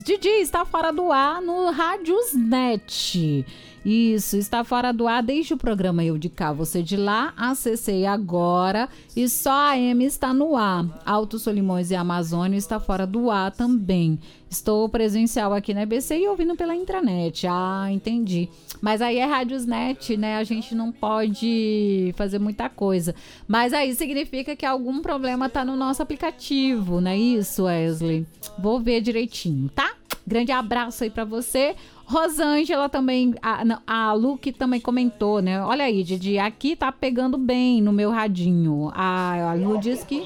Didi está fora do ar no Radiosnet. Isso, está fora do ar desde o programa Eu de Cá, Você de Lá. Acessei agora e só a AM está no ar. Alto Solimões e Amazônia está fora do ar também. Estou presencial aqui na EBC e ouvindo pela intranet. Ah, entendi. Mas aí é Radiosnet, né? A gente não pode fazer muita coisa. Mas aí significa que algum problema tá no nosso aplicativo, não é isso, Wesley? Vou ver direitinho, tá? Grande abraço aí pra você. Rosângela também, a Lu que também comentou, né? Olha aí, Didi, aqui tá pegando bem no meu radinho. A Lu diz que...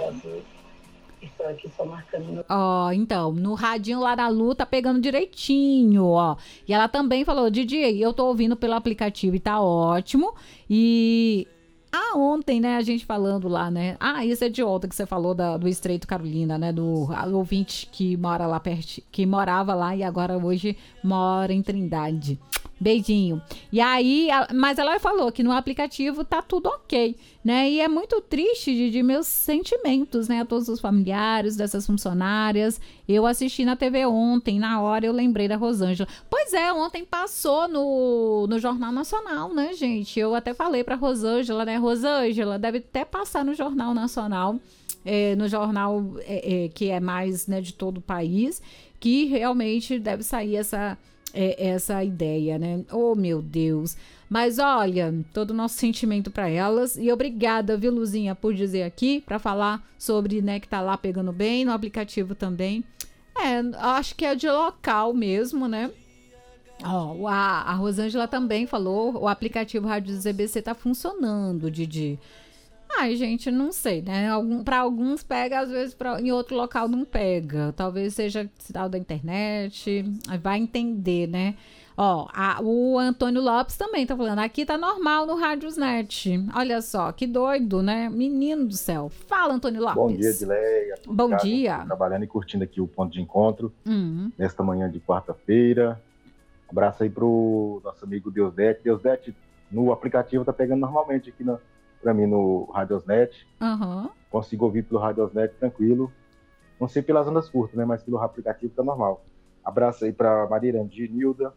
Estou aqui só marcando. Ó, então, no radinho lá da Lu tá pegando direitinho, ó. E ela também falou, Didi, eu tô ouvindo pelo aplicativo e tá ótimo. E... ontem, né, a gente falando lá, né? Isso é de ontem que você falou do Estreito Carolina, né? Do ouvinte que mora lá perto, que morava lá e agora hoje mora em Trindade. Beijinho. E aí, mas ela falou que no aplicativo tá tudo ok, né? E é muito triste de meus sentimentos, né? A todos os familiares dessas funcionárias. Eu assisti na TV ontem, na hora eu lembrei da Rosângela. Pois é, ontem passou no Jornal Nacional, né, gente? Eu até falei pra Rosângela, né? Rosângela, deve até passar no Jornal Nacional, no jornal que é mais, né, de todo o país, que realmente deve sair essa ideia, né? Oh, meu Deus. Mas olha, todo o nosso sentimento para elas. E obrigada, viu, Luzinha, por dizer aqui, para falar sobre, né, que tá lá pegando bem, no aplicativo também. Acho que é de local mesmo, né? Ó, a Rosângela também falou, o aplicativo Rádio ZBC tá funcionando, Didi. Gente, não sei, né? Para alguns pega, às vezes em outro local não pega. Talvez seja sinal da internet, vai entender, né? Ó, o Antônio Lopes também tá falando, aqui tá normal no Radiosnet. Olha só, que doido, né? Menino do céu. Fala, Antônio Lopes. Bom dia, Edileia. Bom dia. Trabalhando e curtindo aqui o ponto de encontro, nesta manhã de quarta-feira. Um abraço aí pro nosso amigo Deusdete. Deusdete, no aplicativo tá pegando normalmente aqui para mim no Radiosnet. Consigo ouvir pelo Radiosnet tranquilo. Não sei pelas ondas curtas, né? Mas pelo aplicativo tá normal. Abraço aí para Marirane Nilda,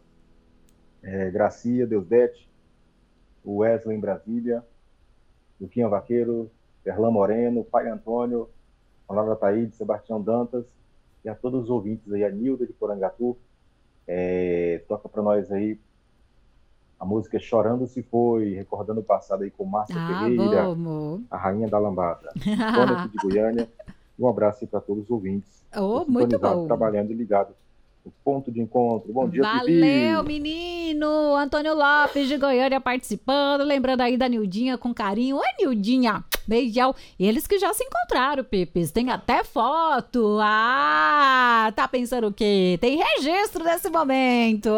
Gracia, Deusdete, o Wesley em Brasília, Luquinha Vaqueiro, Erlan Moreno, Pai Antônio, Laura Taíde, Sebastião Dantas e a todos os ouvintes aí, a Nilda de Porangatu. Toca para nós aí a música Chorando Se Foi, recordando o passado aí com Márcia Ferreira, vamos. a rainha da lambada. Tônia de Goiânia. Um abraço aí para todos os ouvintes. Muito bom. Trabalhando e ligado no ponto de encontro. Bom dia, Valeu, Pipi. Menino! Antônio Lopes de Goiânia participando, lembrando aí da Nildinha com carinho. Oi, Nildinha! Beijão. Eles que já se encontraram, Pipis. Tem até foto. Tá pensando o quê? Tem registro desse momento.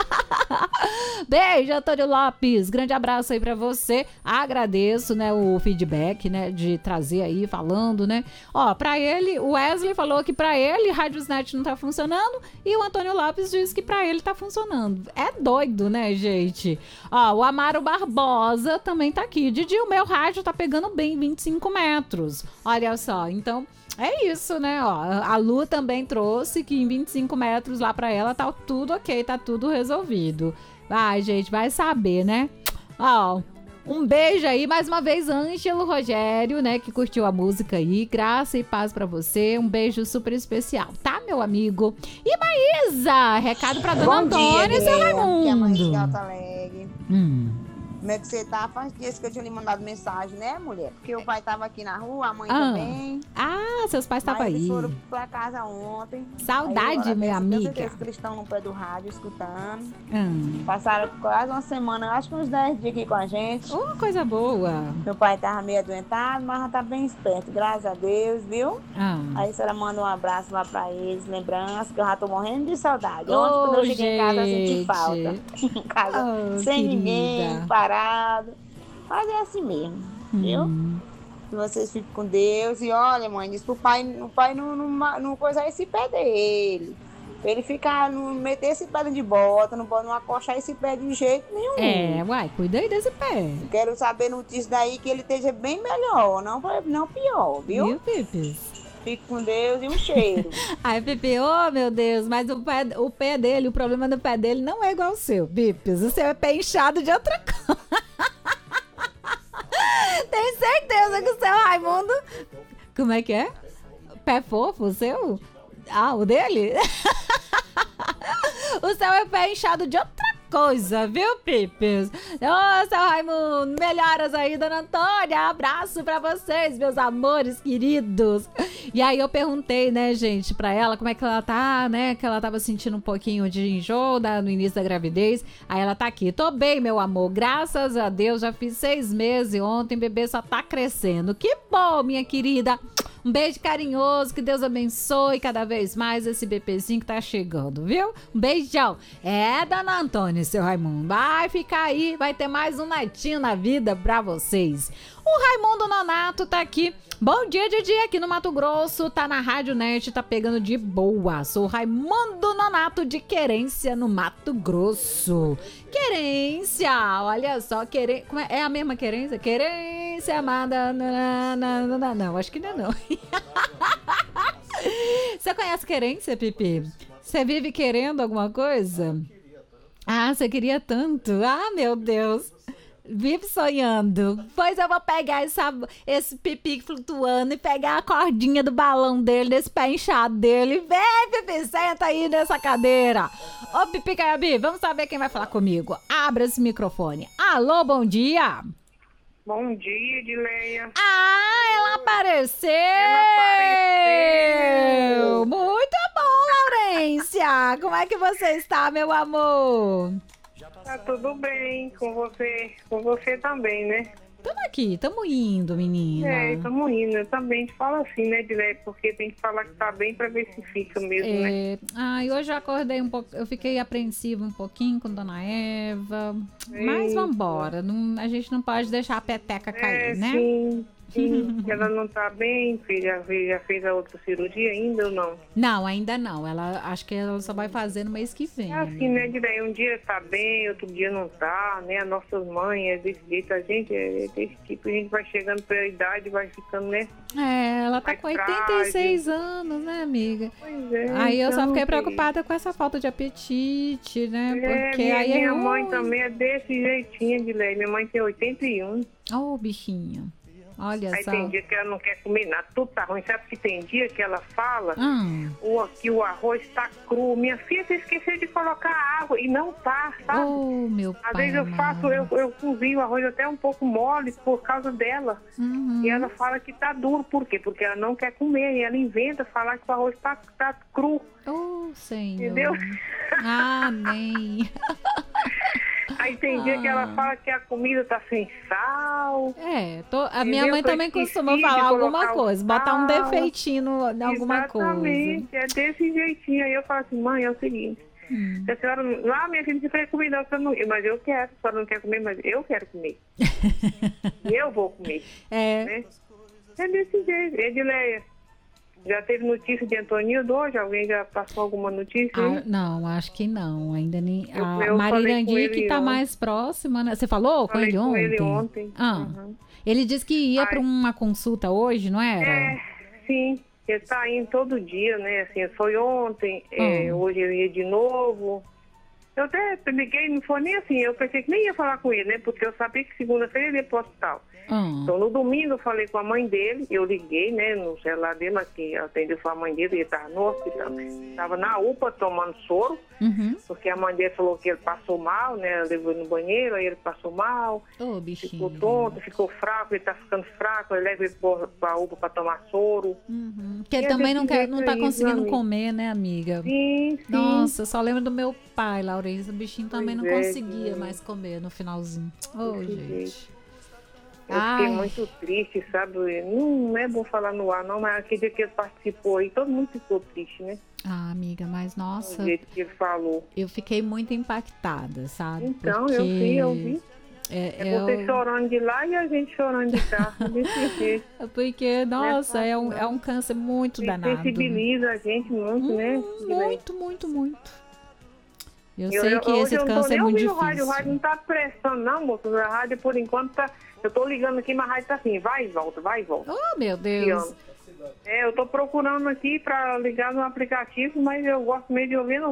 Beijo, Antônio Lopes. Grande abraço aí pra você. Agradeço, né, o feedback, né, de trazer aí, falando, né. Ó, pra ele, o Wesley falou que pra ele Radiosnet não tá funcionando e o Antônio Lopes diz que pra ele tá funcionando. É doido, né, gente? Ó, o Amaro Barbosa também tá aqui. Didi, o meu rádio tá pegando bem 25 metros. Olha só, então é isso, né? Ó, a Lu também trouxe que em 25 metros lá pra ela tá tudo ok, tá tudo resolvido. Vai, gente, vai saber, né? Ó, um beijo aí, mais uma vez, Ângelo Rogério, né, que curtiu a música aí. Graça e paz pra você. Um beijo super especial, tá, meu amigo? E Maísa, recado pra Dona Antônia e seu Raimundo. Que é a Maísa de Alto Alegre. Como é que você tá? Faz dias que eu tinha lhe mandado mensagem, né, mulher? Porque o pai tava aqui na rua, a mãe também. Seus pais estavam aí. Eles foram pra casa ontem. Saudade, minha amiga. Que eles estão no pé do rádio, escutando. Passaram quase uma semana, acho que uns 10 dias aqui com a gente. Coisa boa. Meu pai tava meio adoentado, mas já tá bem esperto, graças a Deus, viu? Aí a senhora manda um abraço lá pra eles, lembrança, que eu já tô morrendo de saudade. Ontem, quando eu cheguei em casa, eu senti falta. Em casa, sem ninguém, parado. Mas é assim mesmo, viu? Que vocês fiquem com Deus. E olha, mãe, diz pro pai, o pai não coisar esse pé dele. Pra ele ficar, não meter esse pé de bota, não acochar esse pé de jeito nenhum. Cuida aí desse pé. Quero saber notícia daí que ele esteja bem melhor, não pior, viu? Viu, Pipis? Fique com Deus e um cheiro. Ai, Pipi, oh meu Deus, mas o pé dele, o problema do pé dele não é igual ao seu, Pipis. O seu é pé inchado de outra coisa. Tenho certeza que o seu Raimundo... Como é que é? Pé fofo, o seu? Ah, o dele? O seu é pé inchado de outra coisa, viu, Pipis? Ô, seu Raimundo, melhoras aí, dona Antônia. Abraço pra vocês, meus amores queridos. E aí eu perguntei, né, gente, pra ela como é que ela tá, né? Que ela tava sentindo um pouquinho de enjoo no início da gravidez. Aí ela tá aqui. Tô bem, meu amor. Graças a Deus, já fiz 6 meses e ontem o bebê só tá crescendo. Que bom, minha querida. Um beijo carinhoso, que Deus abençoe cada vez mais esse bebezinho que tá chegando, viu? Um beijão. É, dona Antônia, seu Raimundo, vai ficar aí, vai ter mais um netinho na vida pra vocês. O Raimundo Nonato tá aqui. Bom dia, Didi, aqui no Mato Grosso, tá na Rádio Net, tá pegando de boa. Sou Raimundo Nonato de Querência, no Mato Grosso. Querência, olha só, como é a mesma Querência? Querência amada, não, acho que não é não. Você conhece Querência, Pipi? Você vive querendo alguma coisa? Ah, você queria tanto. Ah, meu Deus. Vive sonhando. Pois eu vou pegar esse pipi flutuando e pegar a cordinha do balão dele, desse pé inchado dele. Vem, Pipi, senta aí nessa cadeira. Ô, Pipi Caiabi, vamos saber quem vai falar comigo. Abra esse microfone. Alô, bom dia. Bom dia, Edileia. Ah, ela apareceu! Muito bom, Laurência! Como é que você está, meu amor? Tá tudo bem com você também, né? Tamo aqui, tamo indo, menina. Tamo indo. Eu também te falo assim, né, Edileia? Porque tem que falar que tá bem pra ver se fica mesmo, né? Ai, hoje eu acordei um pouco, eu fiquei apreensiva um pouquinho com Dona Eva. Mas vambora, a gente não pode deixar a peteca cair, né? Sim. Ela não tá bem, já fez a outra cirurgia ainda ou não? Não, ainda não. Acho que ela só vai fazer no mês que vem. É assim, né, Dileia? Um dia tá bem, outro dia não tá, né? As nossas mães é desse jeito, a gente é desse tipo, a gente vai chegando pela idade, vai ficando, né? Ela tá com 86 anos, né, amiga? Pois é. Aí eu só fiquei preocupada com essa falta de apetite, né? Porque minha mãe também é desse jeitinho, Dileia. Minha mãe tem 81. Ô, bichinho. Olha aí só. Tem dia que ela não quer comer nada, tudo tá ruim. Sabe que tem dia que ela fala que o arroz tá cru. Minha filha, você esqueceu de colocar água e não tá, sabe? Oh, meu pai. Às vezes eu faço, eu cozinho o arroz até um pouco mole por causa dela. E ela fala que tá duro. Por quê? Porque ela não quer comer. E ela inventa falar que o arroz tá cru. Oh, Senhor. Entendeu? Amém. Aí tem dia que ela fala que a comida tá sem sal. A minha mãe também costuma falar alguma coisa, botar um defeitinho em alguma coisa. Exatamente, é desse jeitinho. Aí eu falo assim, mãe, é o seguinte, se a senhora não... minha filha, não quer comer não, mas eu quero, a senhora não quer comer, mas eu quero comer. E eu vou comer. Né? É desse jeito, Edileia. Já teve notícia de Antonildo hoje? Alguém já passou alguma notícia? Não, acho que não. Ainda nem. A Marirangui que tá mais próxima, né? Você falou com ele ontem? Com ele ontem. Ele disse que ia para uma consulta hoje, não era? Sim. Ele tá indo todo dia, né? Assim, foi ontem, hoje eu ia de novo. Eu até liguei, não foi nem assim, eu pensei que nem ia falar com ele, né? Porque eu sabia que segunda-feira ele ia pro hospital. Então, no domingo, eu falei com a mãe dele, eu liguei, né, no celular dele, mas que atendeu foi a mãe dele, ele estava no hospital. Estava na UPA tomando soro, porque a mãe dele falou que ele passou mal, né? Ela levou ele no banheiro, aí ele passou mal, ficou tonto, ficou fraco, ele tá ficando fraco, ele leva ele pra UPA para tomar soro. Porque ele também não tá conseguindo comer, né, amiga? Sim. Nossa, eu só lembro do meu pai, Laurência, o bichinho também não conseguia mais comer no finalzinho. Gente. Eu fiquei muito triste, sabe? Não é bom falar no ar, não, mas aquele dia que ele participou aí, todo mundo ficou triste, né? Amiga, mas nossa... O jeito que ele falou. Eu fiquei muito impactada, sabe? Então, porque... eu vi. Você chorando de lá e a gente chorando de cá. Desse jeito. Porque, nossa, é um câncer muito danado. Sensibiliza a gente muito, né? Muito. Eu sei que esse câncer é muito difícil. O rádio não tá prestando, não, moço. A rádio, por enquanto, tá... Eu tô ligando aqui, mas a rádio tá assim, vai e volta. Oh, meu Deus. Eu tô procurando aqui pra ligar no aplicativo, mas eu gosto meio de ouvir no